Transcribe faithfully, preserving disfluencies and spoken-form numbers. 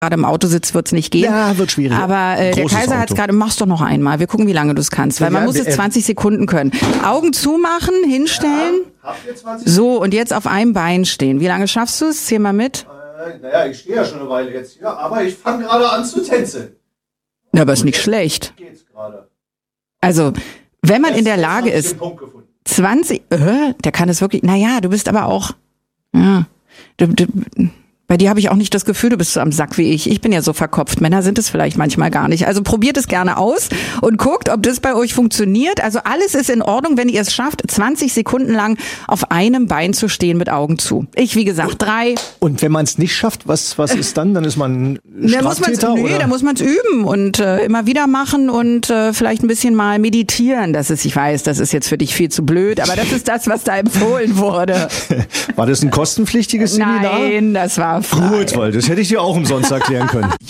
gerade im Auto sitzt, wird's nicht gehen. Ja, wird schwierig. Aber äh, der Kaiser hat's gerade, mach's doch noch einmal. Wir gucken, wie lange du es kannst, weil man Ja, muss es äh, zwanzig Sekunden können. Augen zumachen, hinstellen. Ja, habt ihr zwanzig? So, und jetzt auf einem Bein stehen. Wie lange schaffst du es? Zähl mal mit. Äh, naja, ich stehe ja schon eine Weile jetzt hier, aber ich fange gerade an zu tänzeln. Na, aber ist nicht schlecht. Geht's gerade. Also, wenn man in der Jetzt Lage hab ich ist, den Punkt gefunden. zwanzig, äh, der kann es wirklich, naja, du bist aber auch, ja, du, du, bei dir habe ich auch nicht das Gefühl, du bist so am Sack wie ich. Ich bin ja so verkopft. Männer sind es vielleicht manchmal gar nicht. Also probiert es gerne aus und guckt, ob das bei euch funktioniert. Also alles ist in Ordnung, wenn ihr es schafft, zwanzig Sekunden lang auf einem Bein zu stehen mit Augen zu. Ich, wie gesagt, drei. Und wenn man es nicht schafft, was was ist dann? Dann ist man Da muss man's, Straftäter, nö, oder? da muss man es üben und äh, immer wieder machen und äh, vielleicht ein bisschen mal meditieren. Das ist, ich weiß, das ist jetzt für dich viel zu blöd, aber das ist das, was da empfohlen wurde. War das ein kostenpflichtiges Seminar? Nein, das war frei. Gut, weil das hätte ich dir auch umsonst erklären können.